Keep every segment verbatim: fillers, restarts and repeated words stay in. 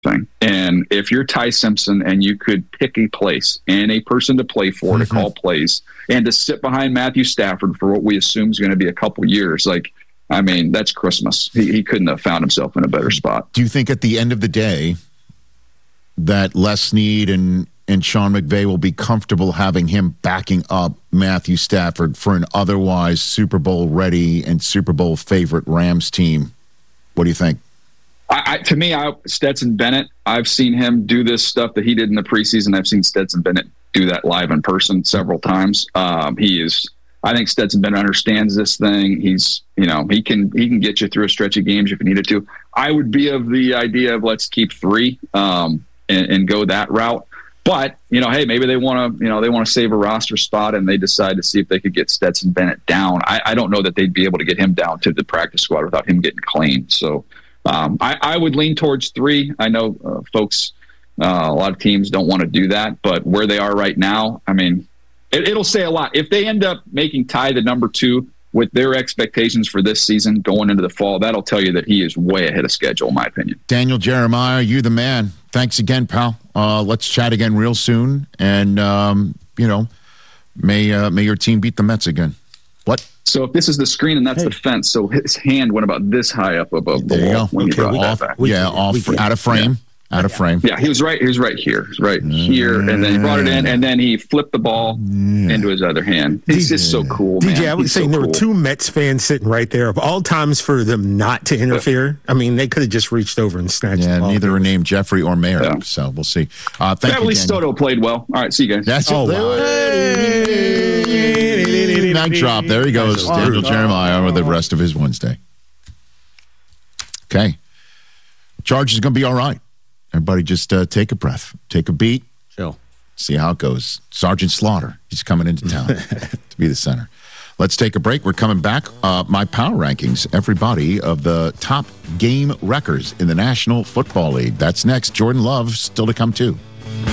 thing. And if you're Ty Simpson and you could pick a place and a person to play for, mm-hmm. to call plays, and to sit behind Matthew Stafford for what we assume is going to be a couple years, like, I mean, that's Christmas. He, he couldn't have found himself in a better spot. Do you think at the end of the day that Les Snead and, and Sean McVay will be comfortable having him backing up Matthew Stafford for an otherwise Super Bowl ready and Super Bowl favorite Rams team? What do you think? I, I, to me, I, Stetson Bennett, I've seen him do this stuff that he did in the preseason. I've seen Stetson Bennett do that live in person several times. Um, he is, I think Stetson Bennett understands this thing. He's, you know, he can he can get you through a stretch of games if you needed to. I would be of the idea of let's keep three um, and, and go that route. But, you know, hey, maybe they want to, you know, they want to save a roster spot and they decide to see if they could get Stetson Bennett down. I, I don't know that they'd be able to get him down to the practice squad without him getting claimed. So um, I, I would lean towards three. I know uh, folks, uh, a lot of teams don't want to do that, but where they are right now, I mean, it, it'll say a lot. If they end up making Ty the number two with their expectations for this season going into the fall, that'll tell you that he is way ahead of schedule, in my opinion. Daniel Jeremiah, you the man. Thanks again, pal. Uh, let's chat again real soon. And, um, you know, may uh, may your team beat the Mets again. What? So if this is the screen and that's hey. the fence, so his hand went about this high up above the there wall when okay, he brought off, that back. Yeah, off, out of frame. Yeah. Out of frame. Yeah, he was right. He was right here. He was right here, and then he brought it in, and then he flipped the ball yeah. into his other hand. He's yeah. just so cool, man. D J, I was He's saying so there cool. were two Mets fans sitting right there. Of all times for them not to interfere, I mean, they could have just reached over and snatched yeah, the ball. Neither are named Jeffrey or Mayer, yeah. so we'll see. Uh, thank Beverly you, Stoto played well. All right, see you guys. That's oh, it. wow. Night drop. There he goes. Daniel Jeremiah with the rest of his Wednesday. Okay. Charge is going to be all right. Everybody just uh, take a breath. Take a beat. Chill. See how it goes. Sergeant Slaughter, he's coming into town to be the center. Let's take a break. We're coming back. Uh, my power rankings, everybody, of the top game wreckers in the National Football League. That's next. Jordan Love still to come too.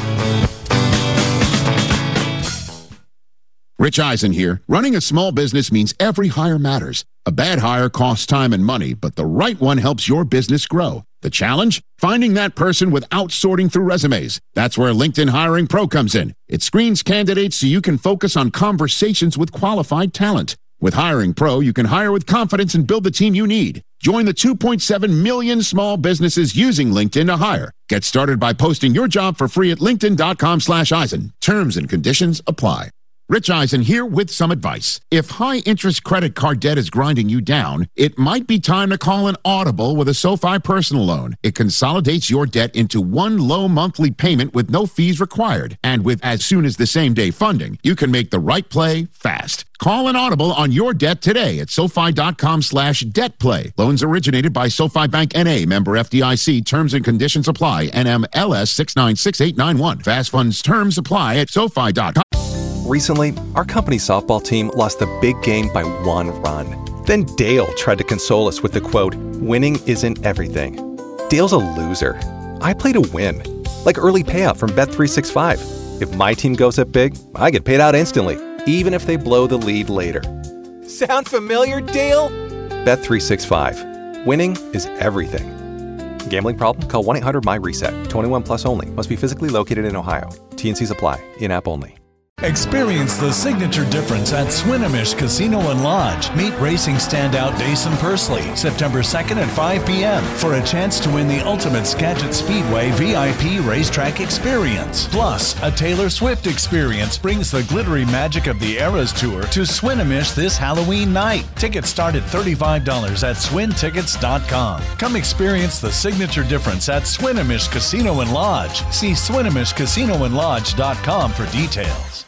Rich Eisen here. Running a small business means every hire matters. A bad hire costs time and money, but the right one helps your business grow. The challenge? Finding that person without sorting through resumes. That's where LinkedIn Hiring Pro comes in. It screens candidates so you can focus on conversations with qualified talent. With Hiring Pro, you can hire with confidence and build the team you need. Join the two point seven million small businesses using LinkedIn to hire. Get started by posting your job for free at linkedin.com slash Eisen. Terms and conditions apply. Rich Eisen here with some advice. If high-interest credit card debt is grinding you down, it might be time to call an audible with a SoFi personal loan. It consolidates your debt into one low monthly payment with no fees required. And with as soon as the same-day funding, you can make the right play fast. Call an audible on your debt today at SoFi.com slash debt play. Loans originated by SoFi Bank N A, member F D I C. Terms and conditions apply. N M L S six nine six eight nine one. Fast funds terms apply at SoFi dot com. Recently, our company softball team lost the big game by one run. Then Dale tried to console us with the quote, "Winning isn't everything." Dale's a loser. I play to win. Like early payout from Bet three sixty-five. If my team goes up big, I get paid out instantly, even if they blow the lead later. Sound familiar, Dale? Bet three sixty-five. Winning is everything. Gambling problem? Call one eight hundred M Y RESET. twenty-one plus only. Must be physically located in Ohio. T N Cs apply. In-app only. Experience the signature difference at Swinomish Casino and Lodge. Meet racing standout Dason Pursley September second at five p.m. for a chance to win the ultimate Skagit Speedway V I P racetrack experience. Plus, a Taylor Swift experience brings the glittery magic of the Eras Tour to Swinomish this Halloween night. Tickets start at thirty-five dollars at swin tickets dot com. Come experience the signature difference at Swinomish Casino and Lodge. See swinomish casino and lodge dot com for details.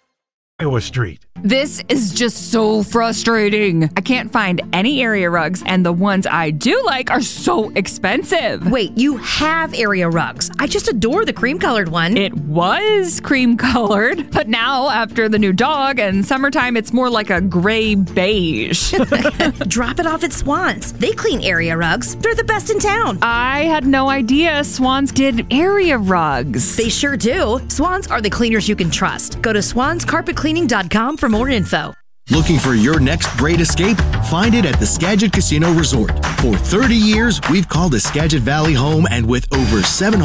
Iowa Street. This is just so frustrating. I can't find any area rugs, and the ones I do like are so expensive. Wait, you have area rugs. I just adore the cream-colored one. It was cream-colored, but now, after the new dog and summertime, it's more like a gray beige. Drop it off at Swans. They clean area rugs. They're the best in town. I had no idea Swans did area rugs. They sure do. Swans are the cleaners you can trust. Go to swans carpet cleaning dot com for more info. Looking for your next great escape? Find it at the Skagit Casino Resort. For thirty years, we've called the Skagit Valley home, and with over seven hundred